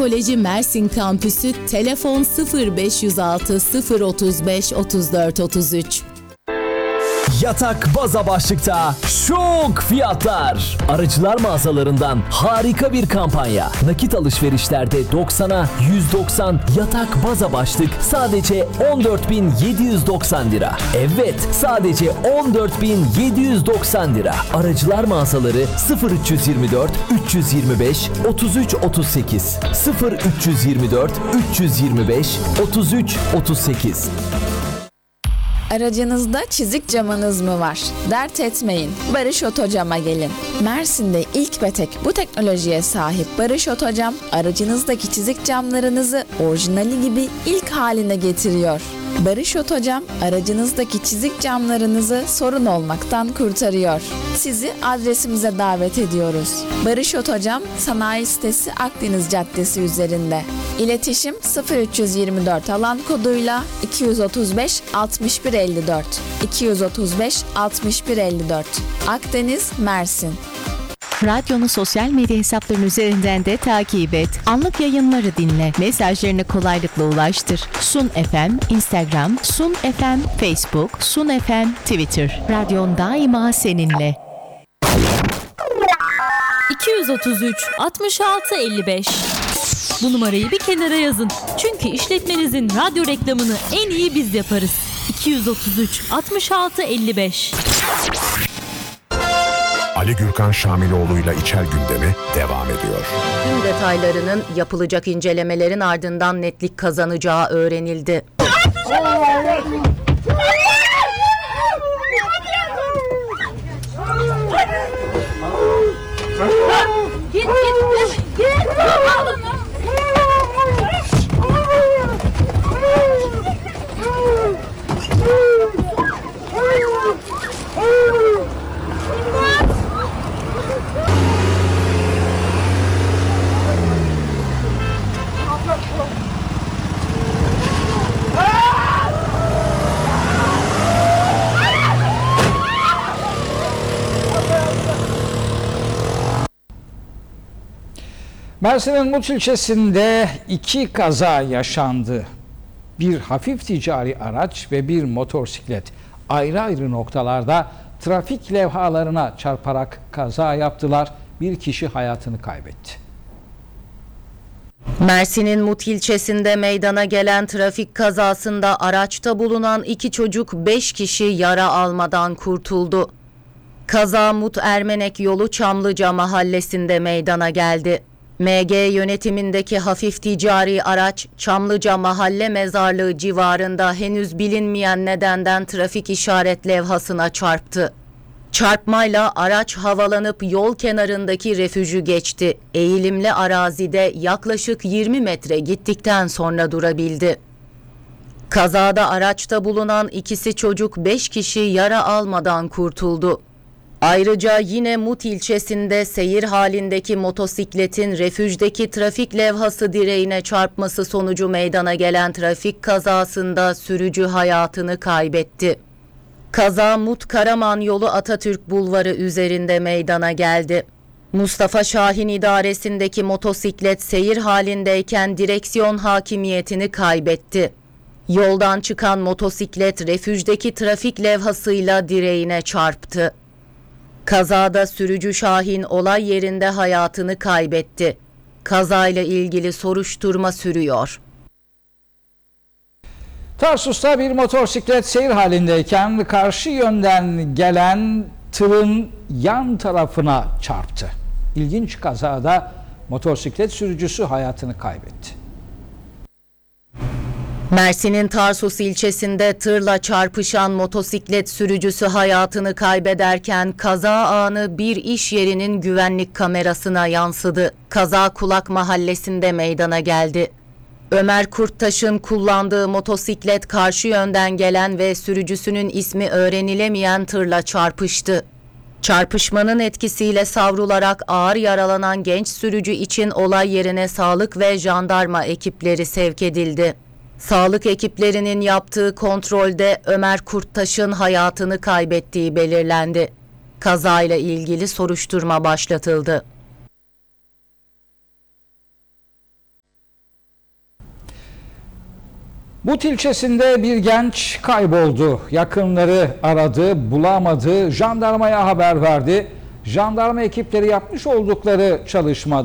Ekoloji Mersin Kampüsü telefon 0506 035 34 33. Yatak baza başlıkta şok fiyatlar. Aracılar mağazalarından harika bir kampanya. Nakit alışverişlerde 90'a 190 yatak baza başlık sadece 14.790 lira. Evet, sadece 14.790 lira. Aracılar mağazaları 0324 325 33 38 0324 325 33 38. Aracınızda çizik camınız mı var? Dert etmeyin. Barış Otocam'a gelin. Mersin'de ilk ve tek bu teknolojiye sahip Barış Otocam, aracınızdaki çizik camlarınızı orijinali gibi ilk haline getiriyor. Barış Otocam, aracınızdaki çizik camlarınızı sorun olmaktan kurtarıyor. Sizi adresimize davet ediyoruz. Barış Otocam, sanayi sitesi Akdeniz Caddesi üzerinde. İletişim 0324 alan koduyla 235 61 54 235 61 54. Akdeniz, Mersin. Radyonun sosyal medya hesaplarının üzerinden de takip et. Anlık yayınları dinle. Mesajlarını kolaylıkla ulaştır. Sun FM, Instagram, Sun FM, Facebook, Sun FM, Twitter. Radyon daima seninle. 233 66 55. Bu numarayı bir kenara yazın. Çünkü işletmenizin radyo reklamını en iyi biz yaparız. 233 66 55. Ali Gürkan Şamiloğlu'yla İçer Gündemi devam ediyor. Tüm detaylarının yapılacak incelemelerin ardından netlik kazanacağı öğrenildi. Git. Mersin'in Mut ilçesinde 2 kaza yaşandı. Bir hafif ticari araç ve bir motosiklet ayrı ayrı noktalarda trafik levhalarına çarparak kaza yaptılar. Bir kişi hayatını kaybetti. Mersin'in Mut ilçesinde meydana gelen trafik kazasında araçta bulunan 2 çocuk 5 kişi yara almadan kurtuldu. Kaza Mut Ermenek yolu Çamlıca mahallesinde meydana geldi. MG yönetimindeki hafif ticari araç Çamlıca mahalle mezarlığı civarında henüz bilinmeyen nedenden trafik işaret levhasına çarptı. Çarpmayla araç havalanıp yol kenarındaki refüjü geçti. Eğilimli arazide yaklaşık 20 metre gittikten sonra durabildi. Kazada araçta bulunan 2 çocuk 5 kişi yara almadan kurtuldu. Ayrıca yine Mut ilçesinde seyir halindeki motosikletin refüjdeki trafik levhası direğine çarpması sonucu meydana gelen trafik kazasında sürücü hayatını kaybetti. Kaza Mut Karaman yolu Atatürk Bulvarı üzerinde meydana geldi. Mustafa Şahin idaresindeki motosiklet seyir halindeyken direksiyon hakimiyetini kaybetti. Yoldan çıkan motosiklet refüjdeki trafik levhasıyla direğine çarptı. Kazada sürücü Şahin olay yerinde hayatını kaybetti. Kazayla ilgili soruşturma sürüyor. Tarsus'ta bir motosiklet seyir halindeyken karşı yönden gelen tırın yan tarafına çarptı. İlginç kazada motosiklet sürücüsü hayatını kaybetti. Mersin'in Tarsus ilçesinde tırla çarpışan motosiklet sürücüsü hayatını kaybederken kaza anı bir iş yerinin güvenlik kamerasına yansıdı. Kaza Kulak mahallesinde meydana geldi. Ömer Kurttaş'ın kullandığı motosiklet karşı yönden gelen ve sürücüsünün ismi öğrenilemeyen tırla çarpıştı. Çarpışmanın etkisiyle savrularak ağır yaralanan genç sürücü için olay yerine sağlık ve jandarma ekipleri sevk edildi. Sağlık ekiplerinin yaptığı kontrolde Ömer Kurttaş'ın hayatını kaybettiği belirlendi. Kazayla ilgili soruşturma başlatıldı. But ilçesinde bir genç kayboldu. Yakınları aradı, bulamadı, jandarmaya haber verdi. Jandarma ekipleri yapmış oldukları çalışmada